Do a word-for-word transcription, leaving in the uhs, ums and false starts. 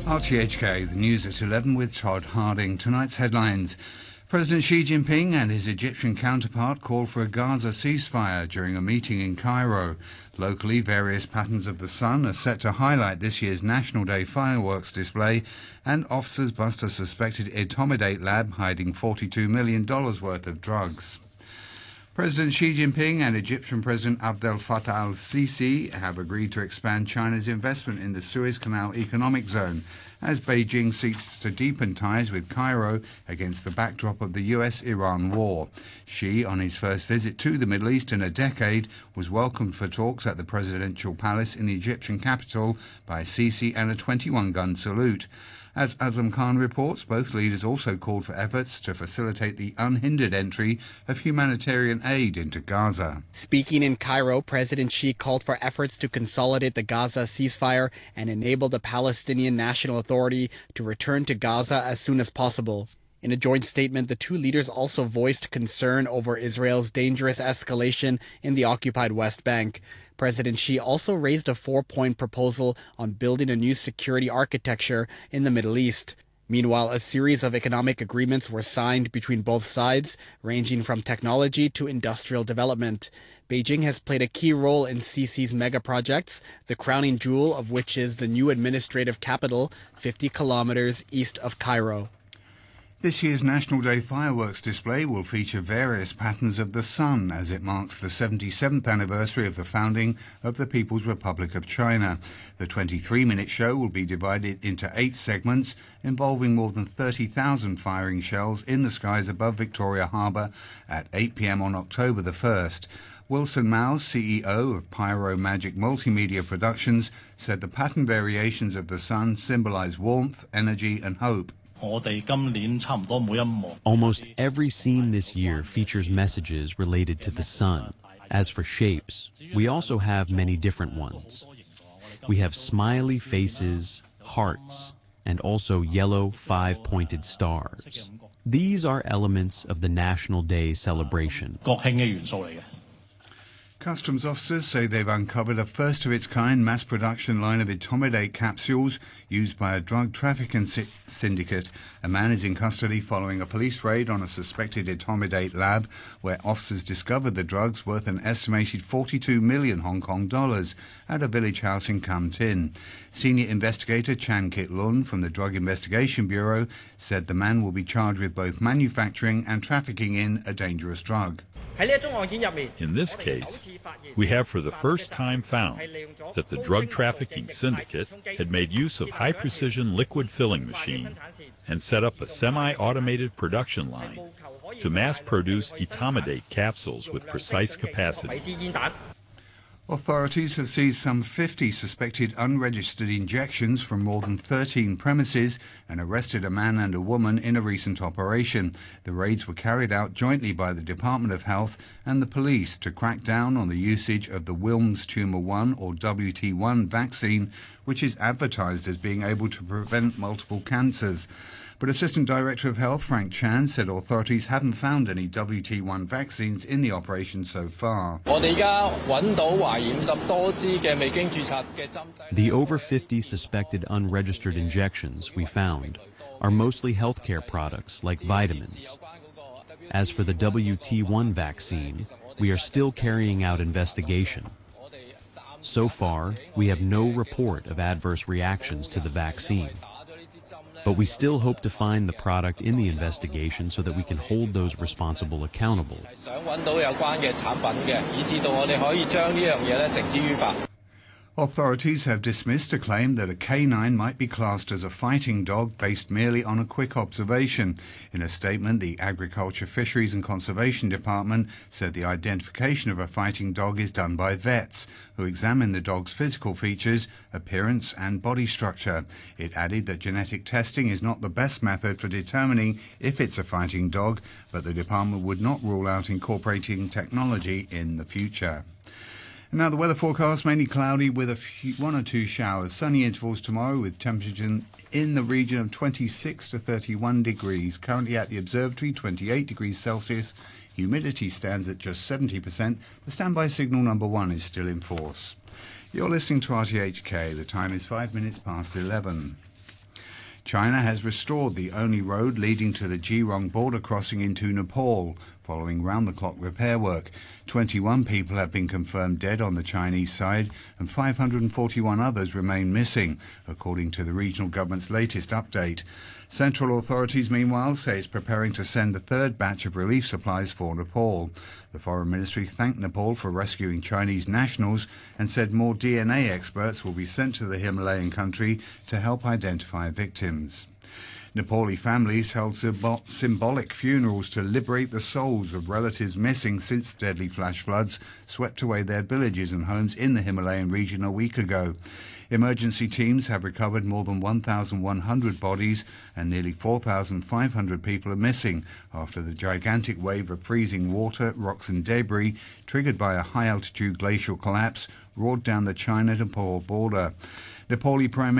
R T H K, the news at eleven with Todd Harding. Tonight's headlines. President Xi Jinping and his Egyptian counterpart called for a Gaza ceasefire during a meeting in Cairo. Locally, various patterns of the sun are set to highlight this year's National Day fireworks display, and officers bust a suspected Etomidate lab hiding forty-two million dollars worth of drugs. President Xi Jinping and Egyptian President Abdel Fattah al-Sisi have agreed to expand China's investment in the Suez Canal economic zone as Beijing seeks to deepen ties with Cairo against the backdrop of the U S Iran war. Xi, on his first visit to the Middle East in a decade, was welcomed for talks at the presidential palace in the Egyptian capital by Sisi and a twenty-one gun salute. As Azam Khan reports, both leaders also called for efforts to facilitate the unhindered entry of humanitarian aid into Gaza. Speaking in Cairo, President Xi called for efforts to consolidate the Gaza ceasefire and enable the Palestinian National Authority to return to Gaza as soon as possible. In a joint statement, the two leaders also voiced concern over Israel's dangerous escalation in the occupied West Bank. President Xi also raised a four-point proposal on building a new security architecture in the Middle East. Meanwhile, a series of economic agreements were signed between both sides, ranging from technology to industrial development. Beijing has played a key role in Sisi's mega projects, the crowning jewel of which is the new administrative capital, fifty kilometers east of Cairo. This year's National Day fireworks display will feature various patterns of the sun as it marks the seventy-seventh anniversary of the founding of the People's Republic of China. The twenty-three minute show will be divided into eight segments involving more than thirty thousand firing shells in the skies above Victoria Harbour at eight p m on October the first. Wilson Mao, C E O of Pyro Magic Multimedia Productions, said the pattern variations of the sun symbolise warmth, energy and hope. Almost every scene this year features messages related to the sun. As for shapes, we also have many different ones. We have smiley faces, hearts, and also yellow five-pointed stars. These are elements of the National Day celebration. Customs officers say they've uncovered a first-of-its-kind mass-production line of Etomidate capsules used by a drug trafficking syndicate. A man is in custody following a police raid on a suspected Etomidate lab where officers discovered the drugs worth an estimated forty-two million Hong Kong dollars at a village house in Kam Tin. Senior investigator Chan Kit Lun from the Drug Investigation Bureau said the man will be charged with both manufacturing and trafficking in a dangerous drug. In this case, we have for the first time found that the drug trafficking syndicate had made use of high-precision liquid filling machine and set up a semi-automated production line to mass-produce Etomidate capsules with precise capacity. Authorities have seized some fifty suspected unregistered injections from more than thirteen premises and arrested a man and a woman in a recent operation. The raids were carried out jointly by the Department of Health and the police to crack down on the usage of the Wilms Tumor one or W T one vaccine, which is advertised as being able to prevent multiple cancers. But Assistant Director of Health Frank Chan said authorities haven't found any W T one vaccines in the operation so far. The over fifty suspected unregistered injections we found are mostly healthcare products like vitamins. As for the W T one vaccine, we are still carrying out investigation. So far, we have no report of adverse reactions to the vaccine. But we still hope to find the product in the investigation so that we can hold those responsible accountable. Authorities have dismissed a claim that a canine might be classed as a fighting dog based merely on a quick observation. In a statement, the Agriculture, Fisheries and Conservation Department said the identification of a fighting dog is done by vets, who examine the dog's physical features, appearance and body structure. It added that genetic testing is not the best method for determining if it's a fighting dog, but the department would not rule out incorporating technology in the future. And now the weather forecast, mainly cloudy with a few, one or two showers. Sunny intervals tomorrow with temperature in the region of twenty-six to thirty-one degrees. Currently at the observatory, twenty-eight degrees Celsius. Humidity stands at just seventy percent. The standby signal number one is still in force. You're listening to R T H K. The time is five minutes past eleven. China has restored the only road leading to the Jirong border crossing into Nepal, following round-the-clock repair work. twenty-one people have been confirmed dead on the Chinese side and five hundred forty-one others remain missing, according to the regional government's latest update. Central authorities, meanwhile, say it's preparing to send a third batch of relief supplies for Nepal. The Foreign Ministry thanked Nepal for rescuing Chinese nationals and said more D N A experts will be sent to the Himalayan country to help identify victims. Nepali families held symbolic funerals to liberate the souls of relatives missing since deadly flash floods swept away their villages and homes in the Himalayan region a week ago. Emergency teams have recovered more than one thousand one hundred bodies and nearly four thousand five hundred people are missing after the gigantic wave of freezing water, rocks and debris triggered by a high-altitude glacial collapse roared down the China-Nepal border. Nepali Prime